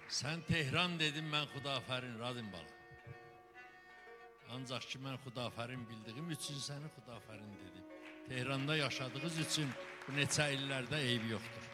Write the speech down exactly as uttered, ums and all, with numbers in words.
Sen Tehran dedin, ben Xudafərin Radim bala. Ancaq ki, mən Xudafərin bildiyim üçün səni Xudafərin dedim. Tehranda yaşadığınız üçün bu neçə illərdə eybi yoxdur.